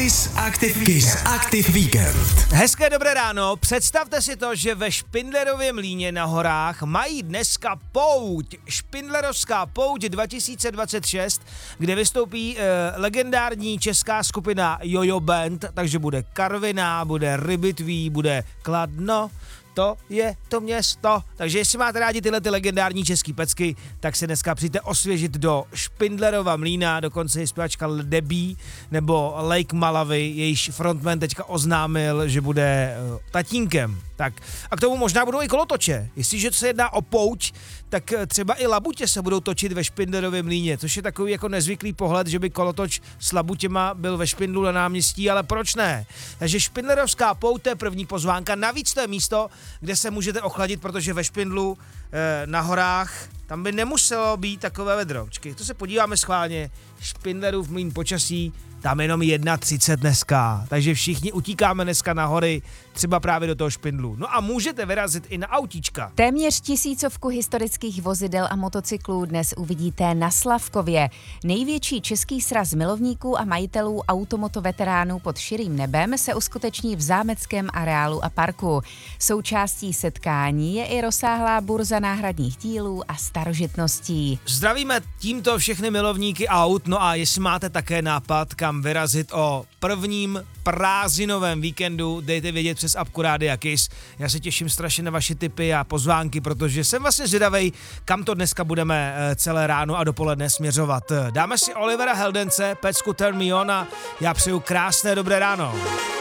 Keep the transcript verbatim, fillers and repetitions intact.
Kiss Active, Kiss Active Weekend. Hezké dobré ráno, představte si to, že ve Špindlerově mlýně na horách mají dneska pouť, Špindlerovská pouť dva tisíce dvacet šest, kde vystoupí eh, legendární česká skupina Jojo Band, takže bude Karviná, bude Rybitví, bude Kladno, to je to město. Takže jestli máte rádi tyhle ty legendární český pecky, tak se dneska přijďte osvěžit do Špindlerova mlýna, dokonce je zpěvačka Debí nebo Lake Malavy, jejíž frontman teďka oznámil, že bude uh, tatínkem. Tak a k tomu možná budou i kolotoče. Jestliže se jedná o pouť, tak třeba i labutě se budou točit ve Špindlerově mlýně, což je takový jako nezvyklý pohled, že by kolotoč s labutěma byl ve Špindlu na náměstí, ale proč ne? Takže Špindlerovská pouť, to je první pozvánka, navíc to je místo, kde se můžete ochladit, protože ve Špindlu e, na horách tam by nemuselo být takové vedro. Počkej, to se podíváme schválně. Špindlerův mlýn počasí, tam jenom jedna třicet dneska, takže všichni utíkáme dneska na hory, třeba právě do toho Špindlu. No a můžete vyrazit i na autíčka. Téměř tisícovku historických vozidel a motocyklů dnes uvidíte na Slavkově. Největší český sraz milovníků a majitelů automotoveteránů pod širým nebem se uskuteční v zámeckém areálu a parku. Součástí setkání je i rozsáhlá burza náhradních dílů a starožitností. Zdravíme tímto všechny milovníky aut, no a jestli máte také nápad, kam vyrazit o prvním prázdninovém víkendu, dejte vědět přes apku Rádia Kiss. Já se těším strašně na vaše tipy a pozvánky, protože jsem vlastně zvědavej, kam to dneska budeme celé ráno a dopoledne směřovat. Dáme si Olivera Heldence, pecku Turn Me On a já přeju krásné dobré ráno.